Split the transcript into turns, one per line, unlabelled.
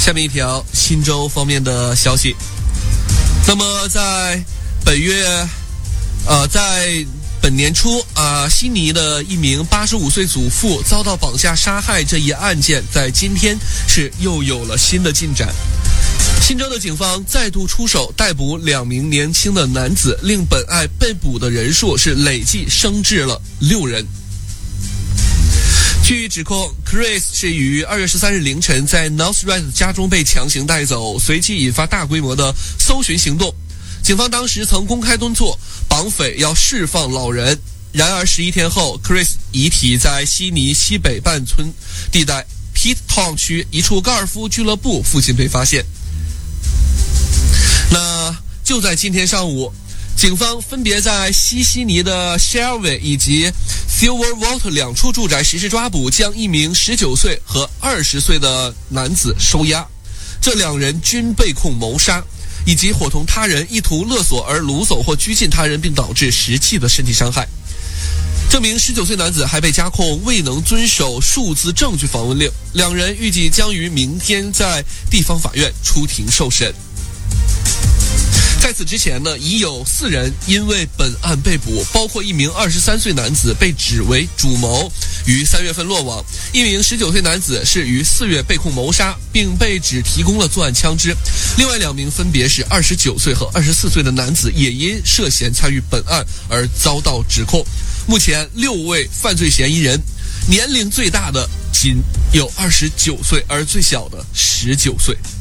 下面一条新州方面的消息。那么在本年初悉尼的一名85岁祖父遭到绑架杀害这一案件，在今天是又有了新的进展。新州的警方再度出手逮捕2名年轻的男子，令本案被捕的人数是累计升至了6人。据指控 Chris 是于2月13日凌晨在 Northrise 家中被强行带走，随即引发大规模的搜寻行动。警方当时曾公开敦促绑匪要释放老人，然而11天后 Chris 遗体在悉尼西北半村地带 Pitt Town 区一处高尔夫俱乐部附近被发现。那就在今天上午，警方分别在悉尼的 Shelby 以及 Silverwater 2处住宅实施抓捕，将一名19岁和20岁的男子收押。这2人均被控谋杀以及伙同他人意图勒索而掳走或拘禁他人并导致实际的身体伤害。这名19岁男子还被加控未能遵守数字证据访问令。2人预计将于明天在地方法院出庭受审。在此之前呢，已有4人因为本案被捕，包括一名23岁男子被指为主谋，于3月份落网；一名19岁男子是于4月被控谋杀，并被指提供了作案枪支。另外2名分别是29岁和24岁的男子，也因涉嫌参与本案而遭到指控。目前6位犯罪嫌疑人，年龄最大的仅有29岁，而最小的19岁。